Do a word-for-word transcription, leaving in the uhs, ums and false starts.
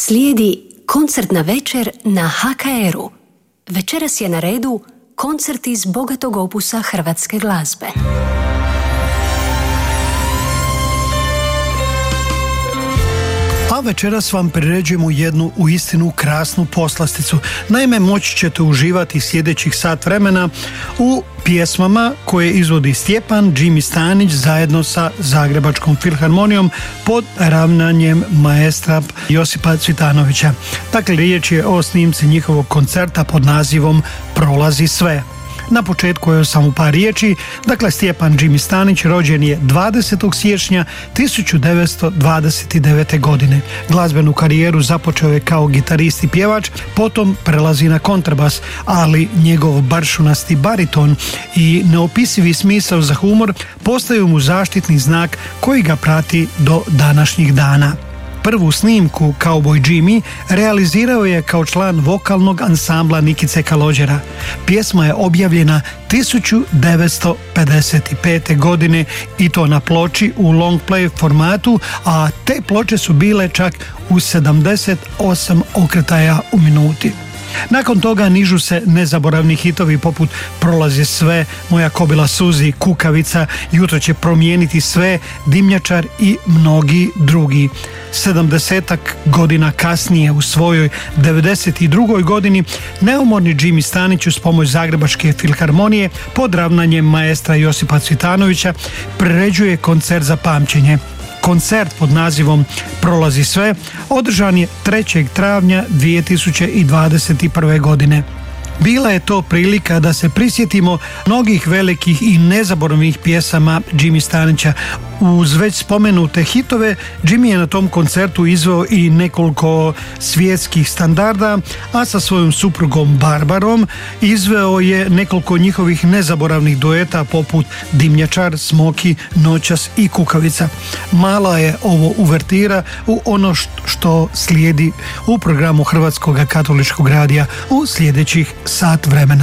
Slijedi koncertna večer na ha ka eru. Večeras je na redu koncert iz bogatog opusa hrvatske glazbe. A večeras vam priređujemo jednu uistinu krasnu poslasticu. Naime, moći ćete uživati sljedećih sat vremena u pjesmama koje izvodi Stjepan Jimmy Stanić zajedno sa Zagrebačkom filharmonijom pod ravnanjem maestra Josipa Cvitanovića. Dakle, riječ je o snimci njihovog koncerta pod nazivom Prolazi sve. Na početku je samo par riječi. Dakle, Stjepan Jimmy Stanić rođen je dvadesetog siječnja tisuću devetsto dvadeset devete. godine. Glazbenu karijeru započeo je kao gitarist i pjevač, potom prelazi na kontrabas, ali njegov baršunasti bariton i neopisivi smisao za humor postaju mu zaštitni znak koji ga prati do današnjih dana. Prvu snimku Cowboy Jimmy realizirao je kao član vokalnog ansambla Nikice Kalođera. Pjesma je objavljena tisuću devetsto pedeset pete. godine i to na ploči u long play formatu, a te ploče su bile čak u sedamdeset osam okretaja u minuti. Nakon toga nižu se nezaboravni hitovi poput Prolazi sve, Moja kobila suzi, Kukavica, Jutro će promijeniti sve, Dimnjačar i mnogi drugi. Sedamdesetak godina kasnije, u svojoj devedeset drugoj. godini, neumorni Jimmy Stanić uz pomoć Zagrebačke filharmonije pod ravnanjem maestra Josipa Cvitanovića priređuje koncert za pamćenje. Koncert pod nazivom Prolazi sve održan je trećeg travnja dvije tisuće dvadeset prve. godine. Bila je to prilika da se prisjetimo mnogih velikih i nezaboravnih pjesama Jimmy Stanića. Uz već spomenute hitove, Jimmy je na tom koncertu izveo i nekoliko svjetskih standarda, a sa svojom suprugom Barbarom izveo je nekoliko njihovih nezaboravnih dueta poput Dimnjačar, Smoki, Noćas i Kukavica. Mala je ovo uvertira u ono što slijedi u programu Hrvatskog katoličkog radija u sljedećih sat vremena.